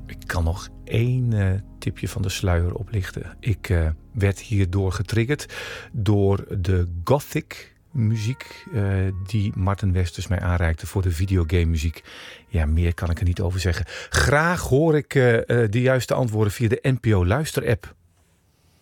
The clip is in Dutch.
Ik kan nog één tipje van de sluier oplichten. Ik werd hierdoor getriggerd door de gothic muziek die Martin Westers mij aanreikte voor de videogame muziek. Ja, meer kan ik er niet over zeggen. Graag hoor ik de juiste antwoorden via de NPO Luister-app.